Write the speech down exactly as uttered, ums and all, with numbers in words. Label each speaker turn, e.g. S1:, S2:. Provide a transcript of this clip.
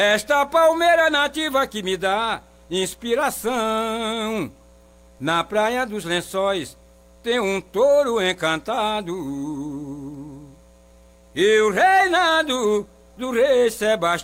S1: Esta palmeira nativa que me dá inspiração. Na praia dos Lençóis tem um touro encantado. E o reinado do rei Sebastião